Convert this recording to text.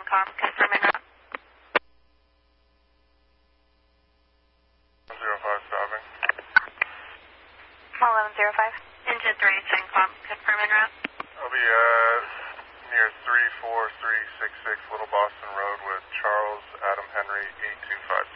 CENTCOM, confirm en route. 05 stopping. 1105. Engine 3, CENTCOM, confirm en route. I'll be near 34366 Little Boston Road with Charles Adam Henry 8256.